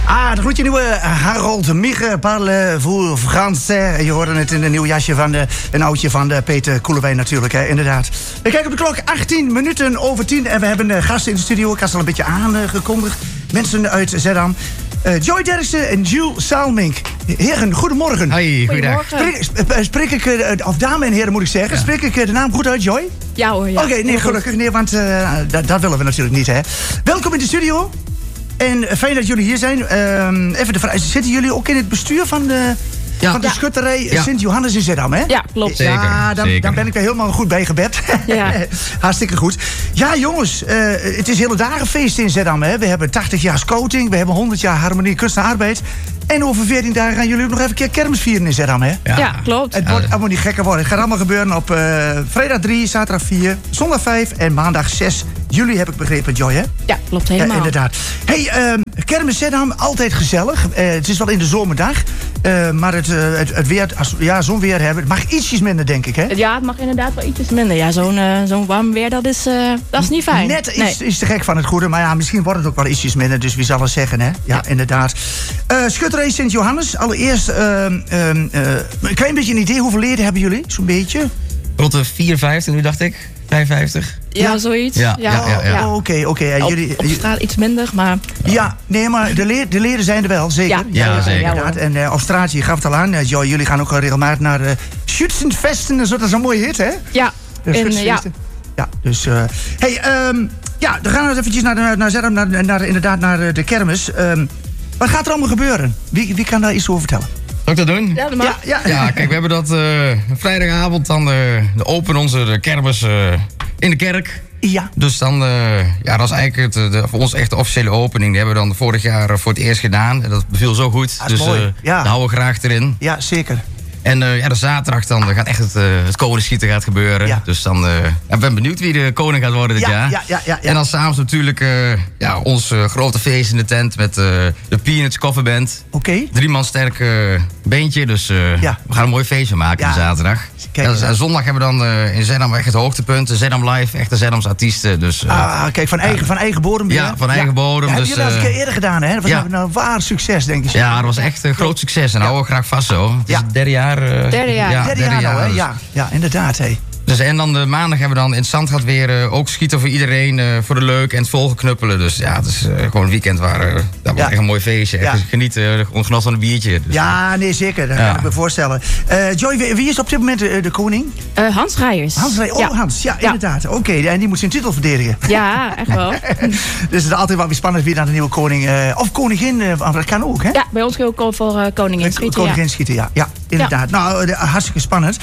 De gloedje nieuwe Harold Mieke, parle voor Français. Je hoorde het in een nieuw jasje van een oudje van Peter Koelewijn natuurlijk, hè, inderdaad. We kijken op de klok, 18 minuten over 10. En we hebben gasten in de studio, ik had ze al een beetje aangekondigd. Mensen uit Zeddam. Joy Derksen en Jules Salmink. Heren, goedemorgen. Hoi, goeiedag. Spreek ik, of dame en heren moet ik zeggen, ja. Spreek ik de naam goed uit, Joy? Ja hoor, ja. Oké, nee, gelukkig. Nee, want dat willen we natuurlijk niet, hè. Welkom in de studio. En fijn dat jullie hier zijn. Even de vraag, zitten jullie ook in het bestuur van de schutterij Sint-Johannes in Zeddam, hè? Ja, klopt. Zeker, ja, zeker. Dan ben ik er helemaal goed bij gebed. Ja. Hartstikke goed. Ja, jongens, het is hele dagen feest in Zeddam, hè? We hebben 80 jaar scouting, we hebben 100 jaar harmonie, kunst en arbeid. En over 14 dagen gaan jullie ook nog even een keer kermis vieren in Zeddam, hè? Ja, klopt. Het wordt allemaal niet gekker worden. Het gaat allemaal gebeuren op vrijdag 3, zaterdag 4, zondag 5 en maandag 6 juli, heb ik begrepen, Joy, hè? Ja, klopt helemaal. Ja, inderdaad. Hey, kermis Zeddam, altijd gezellig. Het is wel in de zomerdag, maar het weer, zo'n weer hebben, het mag ietsjes minder, denk ik, hè? Ja, het mag inderdaad wel ietsjes minder. Ja, zo'n warm weer, dat is niet fijn. Net iets te gek van het goede, maar ja, misschien wordt het ook wel ietsjes minder, dus wie zal het zeggen, hè? Ja, inderdaad. Schutterij Sint-Johannes, allereerst een klein beetje een idee, hoeveel leden hebben jullie, zo'n beetje? Rond de 54 nu, dacht ik. 55. Ja, zoiets. Ja. Oké. Op straat iets minder, maar... Ja, nee, maar de leden zijn er wel, zeker? Ja, zeker. Inderdaad. En op straat, je gaf het al aan, jullie gaan ook regelmatig naar Schützenfesten, dat is een mooie hit, hè? Ja. Ja, dus... dan gaan we eens eventjes naar Zeddam, inderdaad naar de kermis. Wat gaat er allemaal gebeuren? Wie kan daar iets over vertellen? Zal ik dat doen? Ja, dat mag. Ja, kijk, we hebben dat vrijdagavond dan de open onze kermis in de kerk. Ja. Dus dan, dat is eigenlijk voor ons echt de officiële opening. Die hebben we dan vorig jaar voor het eerst gedaan. En dat beviel zo goed. Dat is dus mooi. daar houden we graag erin. Ja, zeker. En de zaterdag dan gaat echt het koningsschieten gaat gebeuren. Ja. Dus dan ik ben benieuwd wie de koning gaat worden dit jaar. Ja. En dan s'avonds natuurlijk ons grote feest in de tent met de Peanuts Kofferband. Oké. 3 man sterk beentje. Dus we gaan een mooi feestje maken de zaterdag. En zondag hebben we dan in Zeddam echt het hoogtepunt. De Zeddam Live, echte Zeddams artiesten. Dus, kijk, van eigen bodem. Ja, van eigen bodem. Ja, dus, heb je dat eens een keer eerder gedaan, hè? Dat was een waar succes, denk ik. Ja, dat was echt een groot succes. En houden we graag vast zo. Het is het derde jaar. Derde jaar nou, hè? Dus. Ja, inderdaad, hé. Dus, en dan de maandag hebben we dan in het Zandgat weer ook schieten voor iedereen. Voor de leuk en het volgeknuppelen. Dus ja, het is gewoon een weekend waar dat wordt echt een mooi feestje. Echt genieten, genot van een biertje. Dus, nee, zeker. Dat kan ik me voorstellen. Joy, wie is op dit moment de koning? Hans Rijers. Hans, inderdaad. Oké, en die moet zijn titel verdedigen. Ja, echt wel. Dus het is altijd wel weer spannend wie dan de nieuwe koning... of koningin, dat kan ook, hè? Ja, bij ons kun je ook voor koningin schieten. Koningin schieten, ja, inderdaad. Nou, hartstikke spannend.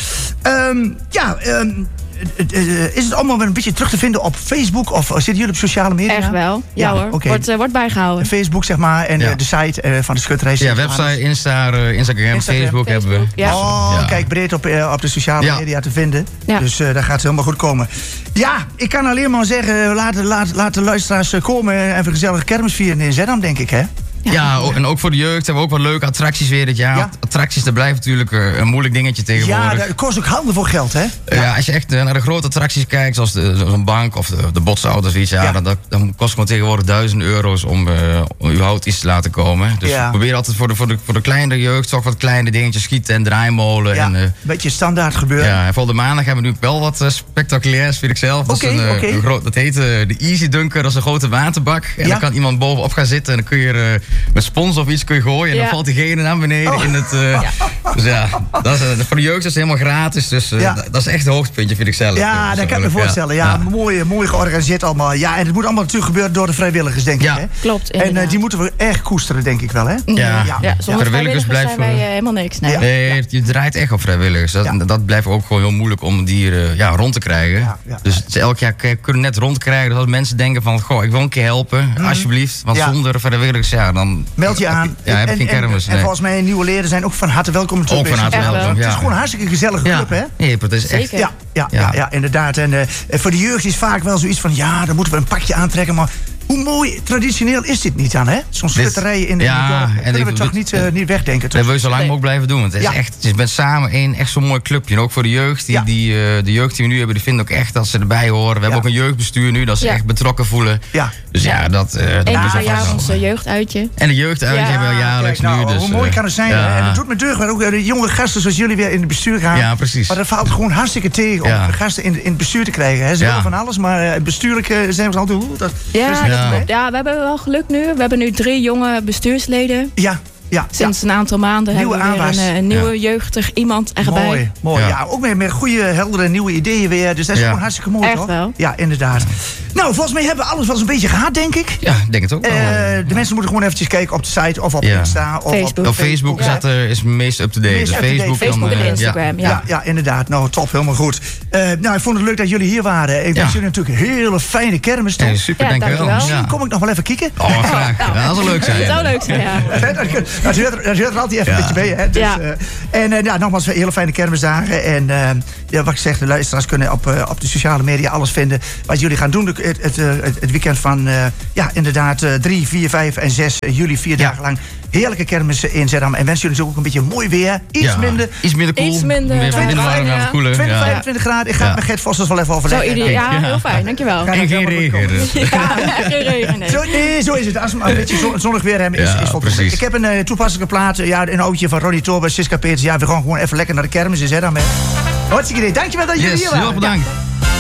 Is het allemaal weer een beetje terug te vinden op Facebook of zitten jullie op sociale media? Echt wel, ja hoor. Okay. Wordt bijgehouden. Facebook zeg maar en de site van de schutterij. Ja, website, Instagram, Facebook hebben we. Ja. Kijk, breed op de sociale media te vinden. Ja. Dus daar gaat het helemaal goed komen. Ja, ik kan alleen maar zeggen, laat de luisteraars komen en even gezellig kermis vieren in Zeddam, denk ik, hè? Ja, en ook voor de jeugd hebben we ook wat leuke attracties weer dit jaar. Ja. Attracties, dat blijft natuurlijk een moeilijk dingetje tegenwoordig. Ja, dat kost ook handen voor geld, hè? Ja, als je echt naar de grote attracties kijkt, zoals zo'n bank of de botsauto of iets, dan kost het gewoon tegenwoordig €1000 om überhaupt iets te laten komen. Dus we proberen altijd voor de kleinere jeugd toch wat kleine dingetjes, schieten en draaimolen. Ja, en, een beetje standaard gebeuren. Ja, en volgende maandag hebben we nu wel wat spectaculairs, vind ik zelf. Dat heet de Easy Dunker, dat is een grote waterbak. En dan kan iemand bovenop gaan zitten en dan kun je met spons of iets kun je gooien en dan valt diegene naar beneden in het... Dus dat is, voor de jeugd is het helemaal gratis. Dus dat is echt het hoogtepuntje, vind ik zelf. Ja, dat kan ik me voorstellen. Ja. Mooi georganiseerd allemaal. Ja, en het moet allemaal natuurlijk gebeuren door de vrijwilligers, denk ik. Hè? Klopt. En die moeten we echt koesteren, denk ik wel, hè? Zonder vrijwilligers zijn wij helemaal niks. Nee, je draait echt op vrijwilligers. Dat blijft ook gewoon heel moeilijk om die rond te krijgen. Dus elk jaar kunnen we net rondkrijgen. Dus als mensen denken van, goh, ik wil een keer helpen, alsjeblieft. Want zonder vrijwilligers, dan... Meld je aan. Heb ik geen kermis. En volgens mij nieuwe leden zijn ook van harte welkom. Ook van harte welkom, Het is gewoon een hartstikke gezellige club, hè? Nee, dat is echt... Ja, inderdaad. En voor de jeugd is vaak wel zoiets van... ja, dan moeten we een pakje aantrekken, maar... Hoe mooi traditioneel is dit niet dan, hè? Zo'n schutterij in de dorp. Dat kunnen we toch niet wegdenken. Dat wil je zo lang ook blijven doen. Want het is echt, je bent samen echt zo'n mooi clubje. En ook voor de jeugd. De jeugd die we nu hebben, die vinden ook echt dat ze erbij horen. We hebben ook een jeugdbestuur nu, dat ze echt betrokken voelen. Dus ja, dat... Eén keer per jaar ons jeugduitje. En de jeugduitje hebben we jaarlijks nu. Dus, hoe mooi kan het zijn? En het doet me deugd, maar ook de jonge gasten zoals jullie weer in het bestuur gaan. Ja, precies. Maar dat valt gewoon hartstikke tegen om gasten in het bestuur te krijgen. Hè. Ze willen van alles, maar bestuurlijk zijn we altijd... Ja, we hebben wel geluk nu. We hebben nu 3 jonge bestuursleden. Ja. Sinds een aantal maanden hebben we weer een nieuwe jeugdig iemand erbij. Mooi. Ja, ook met goede, heldere, nieuwe ideeën weer. Dus dat is gewoon hartstikke mooi, echt toch? Wel. Ja, inderdaad. Nou, volgens mij hebben we alles wel eens een beetje gehad, denk ik. Ja, ik denk het ook wel. De mensen moeten gewoon eventjes kijken op de site of op Insta. Of Facebook. Op Facebook is het meest up-to-date. Facebook en Instagram, ja, inderdaad. Nou, top, helemaal goed. Nou, ik vond het leuk dat jullie hier waren. Ik wens jullie natuurlijk een hele fijne kermis. Ja, super, dankjewel. Misschien kom ik nog wel even kijken. Oh, graag. Dat zou leuk zijn. Dat zou leuk zijn, ja. Dat zit er altijd even een beetje bij, hè. Dus, en nogmaals, hele fijne kermisdagen. En wat ik zeg, de luisteraars kunnen op de sociale media alles vinden wat jullie gaan doen. Het weekend van, inderdaad, 3, 4, 5 en 6 juli, 4 dagen lang. Heerlijke kermissen in Zeddam. En wens jullie ook een beetje mooi weer. Iets minder cool. Iets minder. 25 graden. Ik ga met Gert Vossers wel even overleggen. Ja, heel fijn. Dankjewel. En geen regen. Geen regen, nee. Zo is het. Als we een beetje zonnig weer hebben, is voldoende. Ik heb een toepasselijke plaat. Een oudje van Ronnie Torber, Siska Peters. Ja, we gaan gewoon even lekker naar de kermis in Zeddam. Hartstikke idee. Dankjewel dat jullie hier waren. Heel bedankt.